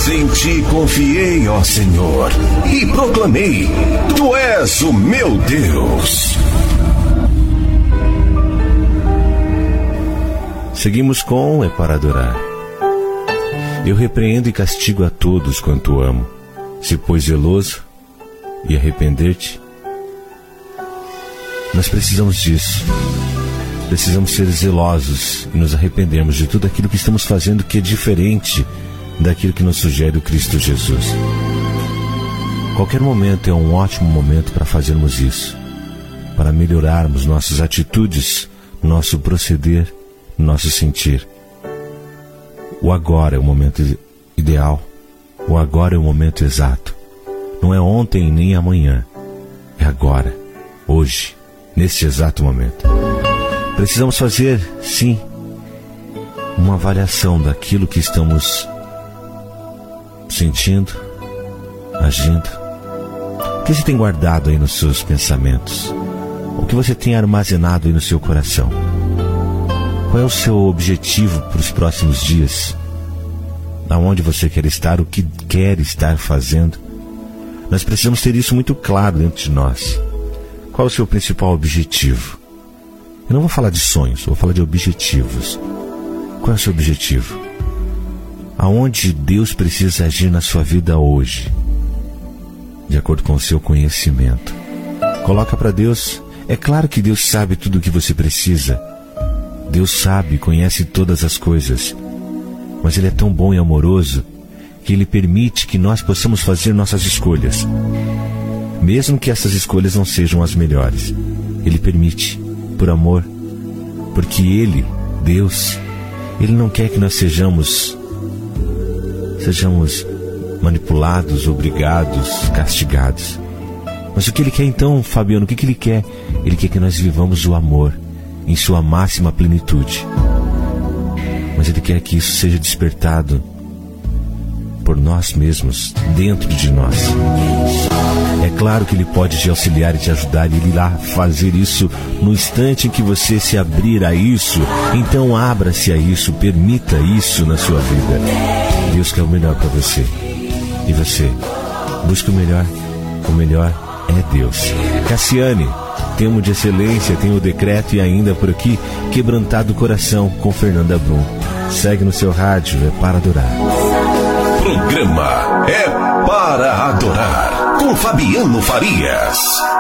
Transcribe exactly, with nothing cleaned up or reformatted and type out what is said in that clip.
Em ti confiei, ó Senhor, e proclamei: Tu és o meu Deus. Seguimos com É para Adorar. Eu repreendo e castigo a todos quanto amo. Se pois zeloso e arrepender-te. Nós precisamos disso. Precisamos ser zelosos e nos arrependermos de tudo aquilo que estamos fazendo que é diferente daquilo que nos sugere o Cristo Jesus. Qualquer momento é um ótimo momento para fazermos isso, para melhorarmos nossas atitudes, nosso proceder, nosso sentir. O agora é o momento ideal, o agora é o momento exato. Não é ontem nem amanhã, é agora, hoje, neste exato momento. Precisamos fazer, sim, uma avaliação daquilo que estamos sentindo, agindo. O que você tem guardado aí nos seus pensamentos? O que você tem armazenado aí no seu coração? Qual é o seu objetivo para os próximos dias? Aonde você quer estar? O que quer estar fazendo? Nós precisamos ter isso muito claro dentro de nós. Qual é o seu principal objetivo? Eu não vou falar de sonhos, eu vou falar de objetivos. Qual é o seu objetivo? Aonde Deus precisa agir na sua vida hoje, de acordo com o seu conhecimento? Coloca para Deus. É claro que Deus sabe tudo o que você precisa. Deus sabe, conhece todas as coisas. Mas Ele é tão bom e amoroso que Ele permite que nós possamos fazer nossas escolhas, mesmo que essas escolhas não sejam as melhores. Ele permite, por amor, porque Ele, Deus, Ele não quer que nós sejamos sejamos manipulados, obrigados, castigados. Mas o que Ele quer então, Fabiano? O que, que Ele quer? Ele quer que nós vivamos o amor em sua máxima plenitude. Mas Ele quer que isso seja despertado por nós mesmos, dentro de nós. É claro que Ele pode te auxiliar e te ajudar, e Ele irá fazer isso no instante em que você se abrir a isso. Então abra-se a isso, permita isso na sua vida. Deus quer o melhor para você. E você, busca o melhor. O melhor é Deus. Cassiane, Temo de Excelência, tem o Decreto e ainda por aqui, Quebrantado o Coração, com Fernanda Brum. Segue no seu rádio, É para Adorar. Programa É para Adorar, com Fabiano Farias.